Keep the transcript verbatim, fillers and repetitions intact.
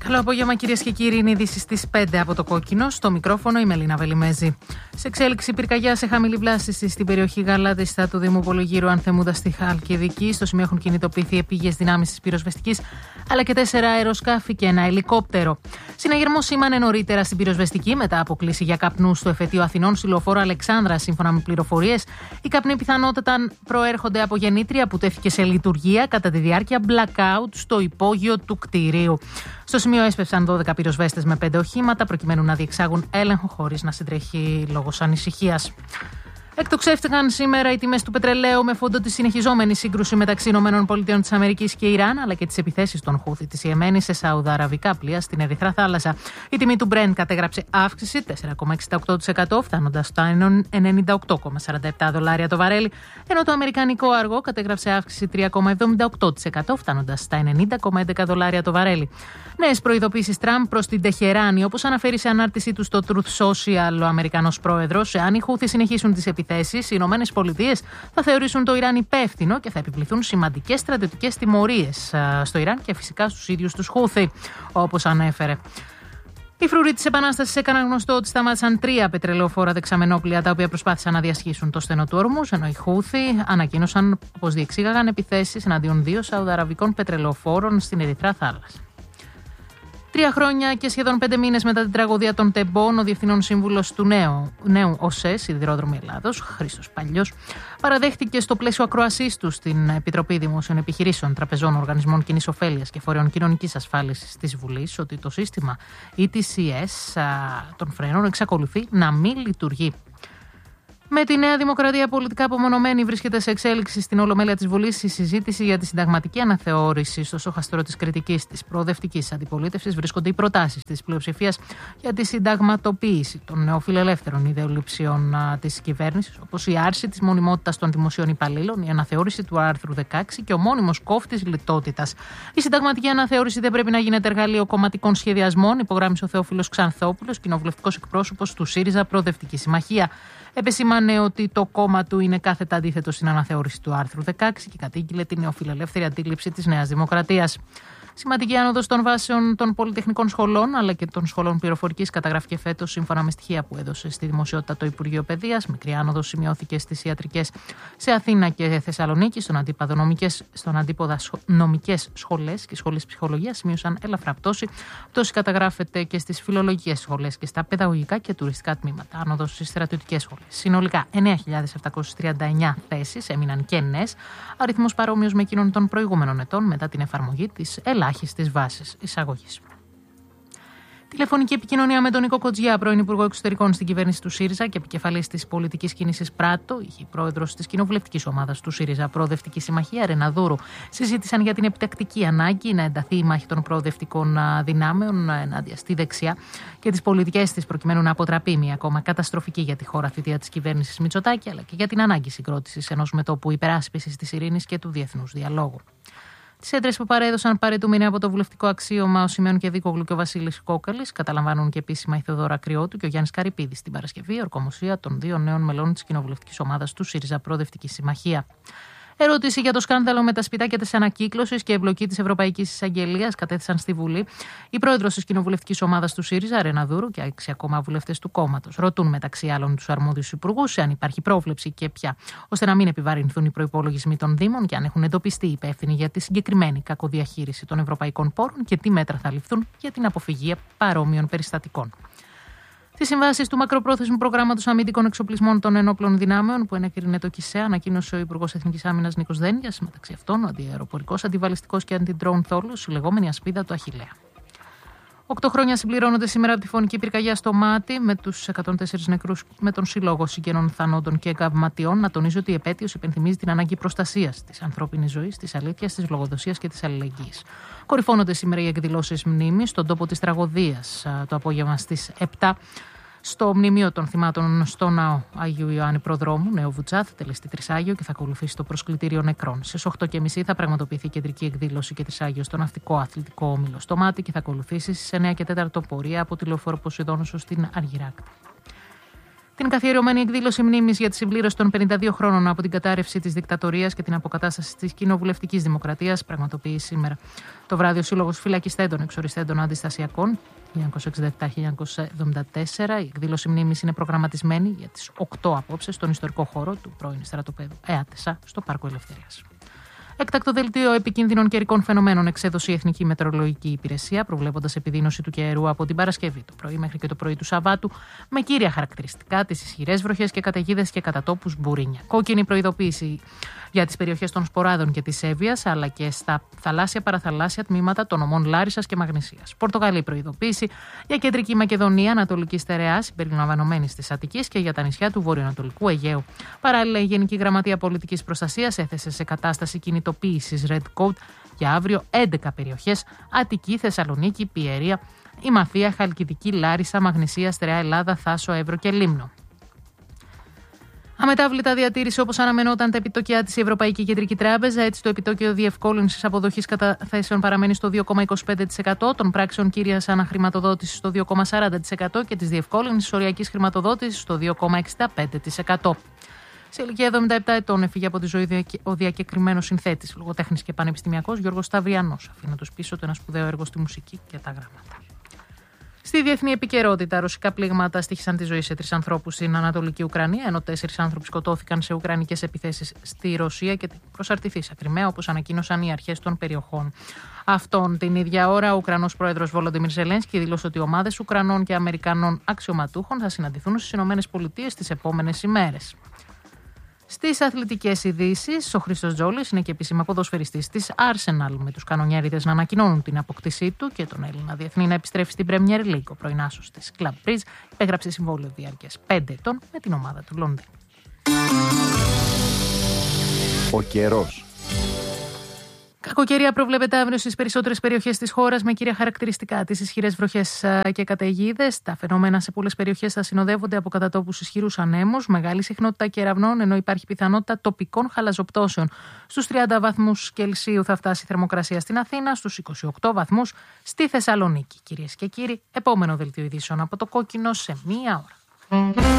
Καλό απόγευμα, κυρίες και κύριοι. Είναι ειδήσεις στις πέντε από το Κόκκινο. Στο μικρόφωνο η Μελίνα Βελιμέζη. Σε εξέλιξη πυρκαγιά σε χαμηλή βλάστηση στην περιοχή Γαλάτιστα του Δήμου Πολογύρου Ανθεμούδα στη Χαλκιδική. Στο σημείο έχουν κινητοποιηθεί επίγειες δυνάμεις της πυροσβεστικής, αλλά και τέσσερα αεροσκάφη και ένα ελικόπτερο. Συναγερμό σήμανε νωρίτερα στην πυροσβεστική μετά από κλήση για καπνού στο εφετείο Αθηνών στη λεωφόρο Αλεξάνδρα. Σύμφωνα με πληροφορίες, οι καπνοί πιθανότατα προέρχονται από γεννήτρια που τέθηκε σε λειτουργία κατά τη διάρκεια blackout στο υπόγειο του κτηρίου. Στο σημείο έσπευσαν δώδεκα πυροσβέστες με πέντε οχήματα προκειμένου να διεξάγουν έλεγχο χωρίς να συντρέχει λόγος ανησυχίας. Εκτοξεύτηκαν σήμερα οι τιμές του πετρελαίου με φόντο τη συνεχιζόμενη σύγκρουση μεταξύ ΗΠΑ και Ιράν, αλλά και τις επιθέσεις των Χούθι της Ιεμένη σε σαουδαραβικά πλοία στην Ερυθρά Θάλασσα. Η τιμή του Brent κατέγραψε αύξηση τέσσερα κόμμα εξήντα οκτώ τοις εκατό, φτάνοντας στα ενενήντα οκτώ κόμμα σαράντα επτά δολάρια το βαρέλι, ενώ το αμερικανικό αργό κατέγραψε αύξηση τρία κόμμα εβδομήντα οκτώ τοις εκατό, φτάνοντας στα ενενήντα κόμμα έντεκα δολάρια το βαρέλι. Νέες προειδοποίησεις Τραμπ προς την Τεχεράνη, όπως αναφέρει σε ανάρτησή του στο Truth Social ο Αμερικανός πρόεδρος. Εάν οι Χούθι συνεχίσουν τις επιθέσεις, οι Ηνωμένες Πολιτείες θα θεωρήσουν το Ιράν υπεύθυνο και θα επιβληθούν σημαντικές στρατιωτικές τιμωρίες στο Ιράν και φυσικά στους ίδιους τους Χούθι, όπως ανέφερε. Οι φρουροί της Επανάστασης έκαναν γνωστό ότι σταμάτησαν τρία πετρελαιοφόρα δεξαμενόπλια τα οποία προσπάθησαν να διασχίσουν το στενό του Ορμούζ, ενώ οι Χούθι ανακοίνωσαν πως διεξήγαγαν επιθέσεις εναντίον δύο σαουδαραβικών πετρελαιοφόρων στην Ερυθρά Θάλασσα. Τρία χρόνια και σχεδόν πέντε μήνες μετά την τραγωδία των Τεμπών, ο Διευθυνών Σύμβουλος του νέου, νέου ΟΣΕ, Σιδηρόδρομοι Ελλάδος, Χρήστος Παλιός, παραδέχτηκε στο πλαίσιο ακροασής του στην Επιτροπή Δημόσιων Επιχειρήσεων, Τραπεζών, Οργανισμών Κοινής Ωφέλειας και Φορέων Κοινωνικής Ασφάλισης της Βουλής ότι το σύστημα ι τι σι ες των φρένων εξακολουθεί να μην λειτουργεί. Με τη Νέα Δημοκρατία πολιτικά απομονωμένη, βρίσκεται σε εξέλιξη στην Ολομέλεια της Βουλής η συζήτηση για τη συνταγματική αναθεώρηση. Στο στόχαστρο της κριτικής της προοδευτικής αντιπολίτευσης βρίσκονται οι προτάσεις της πλειοψηφίας για τη συνταγματοποίηση των νεοφιλελεύθερων ιδεολειψιών της κυβέρνησης, όπως η άρση της μονιμότητας των δημοσίων υπαλλήλων, η αναθεώρηση του άρθρου δεκαέξι και ο μόνιμος κόφτης λιτότητας. Η συνταγματική αναθεώρηση δεν πρέπει να γίνεται εργαλείο κομματικών σχεδιασμών, υπογράμμισε ο Θεόφιλος Ξανθόπουλος, κοινοβουλευτικός εκπρόσωπος του ΣΥΡΙΖΑ Προοδευτική Συμμαχία. Επεσήμανε ότι το κόμμα του είναι κάθετα αντίθετο στην αναθεώρηση του άρθρου δεκαέξι και κατήγγειλε την νεοφιλελεύθερη αντίληψη της Νέας Δημοκρατίας. Σημαντική άνοδος των βάσεων των πολυτεχνικών σχολών αλλά και των σχολών πληροφορικής καταγράφηκε φέτος, σύμφωνα με στοιχεία που έδωσε στη δημοσιότητα το Υπουργείο Παιδείας. Μικρή άνοδος σημειώθηκε στις ιατρικές σε Αθήνα και Θεσσαλονίκη. Στον αντίποδα νομικές, στον αντίποδα νομικές σχολές και σχολές ψυχολογίας σημείωσαν ελαφρά πτώση. Πτώση καταγράφεται και στις φιλολογικές σχολές και στα παιδαγωγικά και τουριστικά τμήματα. Άνοδος στις στρατιωτικές σχολές. Συνολικά εννέα χιλιάδες επτακόσιες τριάντα εννέα θέσεις έμειναν κενές, αριθμός παρόμοιος με εκείνον των προηγούμενων ετών μετά την εφαρμογή της ελάχιστης βάσης εισαγωγής. Τηλεφωνική επικοινωνία με τον Νίκο Κοτζιά, πρώην Υπουργό Εξωτερικών στην κυβέρνηση του ΣΥΡΙΖΑ και επικεφαλής της πολιτικής κίνησης Πράτο, η πρόεδρος της κοινοβουλευτικής ομάδας του ΣΥΡΙΖΑ Προοδευτική Συμμαχία, Ρένα Δούρου, συζήτησαν για την επιτακτική ανάγκη να ενταθεί η μάχη των προοδευτικών δυνάμεων ενάντια στη δεξιά και τις πολιτικές της προκειμένου να αποτραπεί μια ακόμα καταστροφική για τη χώρα θητεία της κυβέρνησης Μητσοτάκη, αλλά και για την ανάγκη συγκρότησης ενός μετώπου υπεράσπισης της ειρήνης και του διεθνούς διαλόγου. Τις έντρες που παρέδωσαν παρετούμενοι από το βουλευτικό αξίωμα ο Σημαίων Κεδίκογλου και ο Βασίλης Κόκαλης καταλαμβάνουν και επίσημα η Θεοδώρα Κρυώτου και ο Γιάννης Καρυπίδης την Παρασκευή, ορκομοσία των δύο νέων μελών της κοινοβουλευτικής ομάδας του ΣΥΡΙΖΑ Προοδευτική Συμμαχία. Ερώτηση για το σκάνδαλο με τα σπιτάκια της ανακύκλωσης και εμπλοκή της Ευρωπαϊκής Εισαγγελίας κατέθεσαν στη Βουλή η πρόεδρος της κοινοβουλευτικής ομάδας του ΣΥΡΙΖΑ, Ρένα Δούρου, και έξι ακόμα βουλευτές του κόμματος. Ρωτούν μεταξύ άλλων τους αρμόδιους υπουργούς αν υπάρχει πρόβλεψη και ποια, ώστε να μην επιβαρυνθούν οι προϋπολογισμοί των Δήμων και αν έχουν εντοπιστεί υπεύθυνοι για τη συγκεκριμένη κακοδιαχείριση των ευρωπαϊκών πόρων και τι μέτρα θα ληφθούν για την αποφυγή παρόμοιων περιστατικών. Τις συμβάσεις του μακροπρόθεσμου προγράμματος αμυντικών εξοπλισμών των ενόπλων δυνάμεων που ενέκρινε το ΚΙΣΕ, ανακοίνωσε ο Υπουργός Εθνικής Άμυνας Νίκος Δένδιας, μεταξύ αυτών ο αντιαεροπορικός, αντιβαλιστικός και αντι-drone θόλος, η λεγόμενη ασπίδα του Αχιλλέα. Οκτώ χρόνια συμπληρώνονται σήμερα από τη φωνική πυρκαγιά στο Μάτι, με τους εκατόν τέσσερις νεκρούς με τον Σύλλογο Συγγενών Θανόντων και Εγκαυματιών. Να τονίζω ότι η επέτειος υπενθυμίζει την ανάγκη προστασίας της ανθρώπινης ζωής, της αλήθειας, της λογοδοσίας και της αλληλεγγύης. Κορυφώνονται σήμερα οι εκδηλώσεις μνήμης στον τόπο της τραγωδίας το απόγευμα στις επτά. Στο μνημείο των θυμάτων στο ναό Αγίου Ιωάννη Προδρόμου, Νέο Βουτσά, θα τελεστεί Τρισάγιο και θα ακολουθήσει το προσκλητήριο νεκρών. Στις οκτώ και μισή θα πραγματοποιηθεί κεντρική εκδήλωση και Τρισάγιο στο Ναυτικό Αθλητικό Όμιλο στο Μάτι και θα ακολουθήσει στις εννέα και τέσσερα πορεία από τη λεωφόρο Ποσειδώνωσο στην Αργυράκτη. Την καθιερωμένη εκδήλωση μνήμης για τη συμπλήρωση των πενήντα δύο χρόνων από την κατάρρευση της δικτατορίας και την αποκατάσταση της κοινοβουλευτικής δημοκρατίας πραγματοποιεί σήμερα το βράδυ ο Σύλλογος Φυλακιστέντων Εξοριστέντων Αντιστασιακών χίλια εννιακόσια εξήντα επτά με χίλια εννιακόσια εβδομήντα τέσσερα. Η εκδήλωση μνήμης είναι προγραμματισμένη για τις οκτώ απόψε στον ιστορικό χώρο του πρώην στρατοπέδου ΕΑΤΕΣΑ στο Πάρκο Ελευθερίας. Έκτακτο δελτίο επικίνδυνων καιρικών φαινομένων εξέδωσε η Εθνική Μετεωρολογική Υπηρεσία, προβλέποντας επιδείνωση του καιρού από την Παρασκευή το πρωί μέχρι και το πρωί του Σαββάτου, με κύρια χαρακτηριστικά τις ισχυρές βροχές και καταιγίδες και κατά τόπους μπουρίνια. Κόκκινη προειδοποίηση για τις περιοχές των Σποράδων και της Εύβοιας, αλλά και στα θαλάσσια παραθαλάσσια τμήματα των ομών Λάρισσας και Μαγνησίας. Πορτογαλή προειδοποίηση για Κεντρική Μακεδονία, Ανατολική Στερεά, συμπεριλαμβανομένη της Αττικής και για τα νησιά του Βορειοανατολικού Αιγαίου. Παράλληλα, η Γενική Γραμματεία Πολιτικής Προστασίας έθεσε σε κατάσταση κινητοποίησης Red Code για αύριο έντεκα περιοχές: Αττική, Θεσσαλονίκη, Πιερία, Ημαθία, Χαλκιδική, Λάρισα, Μαγνησία, Στερεά Ελλάδα, Θάσο, Εύρο και Λίμνο. Αμετάβλητα διατήρησε όπως αναμενόταν τα επιτόκια της η Ευρωπαϊκή Κεντρική Τράπεζα. Έτσι, το επιτόκιο διευκόλυνσης αποδοχής καταθέσεων παραμένει στο δύο κόμμα είκοσι πέντε τοις εκατό, των πράξεων κύριας αναχρηματοδότησης στο δύο κόμμα σαράντα τοις εκατό και της διευκόλυνσης οριακής χρηματοδότησης στο δύο κόμμα εξήντα πέντε τοις εκατό. Σε ηλικία εβδομήντα επτά ετών έφυγε από τη ζωή ο διακεκριμένος συνθέτης, λογοτέχνης και πανεπιστημιακός Γιώργος Σταυριανός, αφήνοντας πίσω του ένα σπουδαίο έργο στη μουσική και τα γράμματα. Στη διεθνή επικαιρότητα, ρωσικά πλήγματα στοίχησαν τη ζωή σε τρεις ανθρώπους στην Ανατολική Ουκρανία, ενώ τέσσερις άνθρωποι σκοτώθηκαν σε ουκρανικές επιθέσεις στη Ρωσία και προσαρτηθεί στα Κριμαία, όπως ανακοίνωσαν οι αρχές των περιοχών αυτών. Την ίδια ώρα, ο Ουκρανός πρόεδρος Βολοντιμίρ Ζελένσκι δήλωσε ότι ομάδες Ουκρανών και Αμερικανών αξιωματούχων θα συναντηθούν στις ΗΠΑ τις επόμενες ημέρες. Στις αθλητικές ειδήσεις, ο Χρήστος Τζόλης είναι και επίσημα ποδοσφαιριστής της Arsenal, με τους κανονιέριδες να ανακοινώνουν την αποκτήσή του και τον Έλληνα διεθνή να επιστρέφει στην Premier League. Ο πρώην άσος της Club Bridge υπέγραψε συμβόλαιο διάρκειας πέντε ετών με την ομάδα του Λονδίνου. Ο καιρός. Κακοκαιρία προβλέπεται αύριο στις περισσότερες περιοχές της χώρας, με κύρια χαρακτηριστικά τις ισχυρές βροχές και καταιγίδες. Τα φαινόμενα σε πολλές περιοχές θα συνοδεύονται από κατά τόπους ισχυρούς ανέμους, μεγάλη συχνότητα κεραυνών, ενώ υπάρχει πιθανότητα τοπικών χαλαζοπτώσεων. Στους τριάντα βαθμούς Κελσίου θα φτάσει η θερμοκρασία στην Αθήνα, στους είκοσι οκτώ βαθμούς στη Θεσσαλονίκη. Κυρίες και κύριοι, επόμενο δελτίο ειδήσεων από το Κόκκινο σε μία ώρα.